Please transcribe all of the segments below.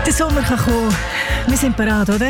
Der Sommer kann kommen. Wir sind bereit, oder?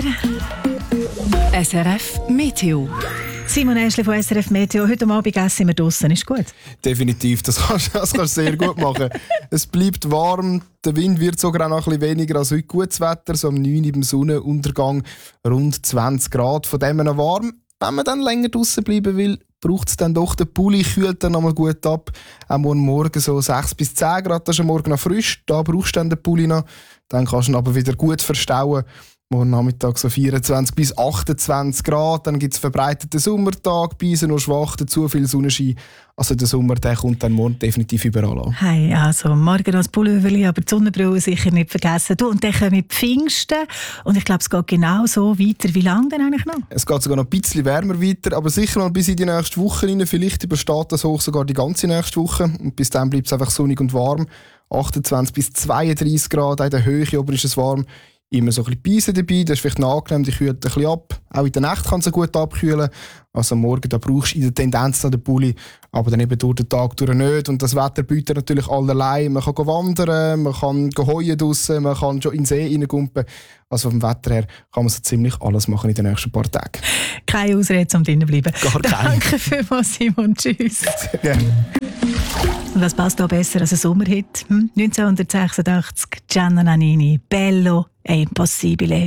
SRF Meteo. Simon Äschli von SRF Meteo. Heute Abend essen wir draussen. Ist gut? Definitiv, das kannst du sehr gut machen. Es bleibt warm, der Wind wird sogar auch noch ein bisschen weniger als heute. Gutes Wetter, so am 9 Uhr beim Sonnenuntergang rund 20 Grad. Von dem noch warm. Wenn man dann länger draussen bleiben will, braucht es dann doch den Pulli, kühlt dann noch mal gut ab. Auch morgen so 6 bis 10 Grad, das ist am Morgen noch frisch. Da brauchst du dann den Pulli noch. Dann kannst du ihn aber wieder gut verstauen. Morgen Nachmittag so 24 bis 28 Grad. Dann gibt es verbreiteten Sommertag, Beise nur schwach, zu viel Sonnenschein. Also der Sommer der kommt dann morgen definitiv überall an. Hey, also morgen noch das Pullover, aber die Sonnenbrille sicher nicht vergessen. Du, und dann kommen die Pfingsten. Und ich glaube, es geht genau so weiter. Wie lange denn eigentlich noch? Es geht sogar noch ein bisschen wärmer weiter, aber sicher noch bis in die nächste Woche rein. Vielleicht übersteht das hoch sogar die ganze nächste Woche. Und bis dann bleibt es einfach sonnig und warm. 28 bis 32 Grad, auch in der Höhe oben ist es warm. Immer so ein bisschen Beise dabei, das ist vielleicht noch angenehm, die kühlt ein bisschen ab. Auch in der Nacht kann es gut abkühlen. Also am Morgen da brauchst du in der Tendenz noch den Pulli, aber dann eben durch den Tag durch nicht. Und das Wetter bietet natürlich allerlei. Man kann wandern, man kann heuen draussen, man kann schon in den See reingumpen. Also vom Wetter her kann man so ziemlich alles machen in den nächsten paar Tagen. Keine Ausrede, um drinnen zu bleiben. Gar keine. Danke vielmals, Simon. Tschüss. Sehr gerne. Und was passt da besser als ein Sommerhit? 1986, Gianna Nannini, Bello e Impossibile.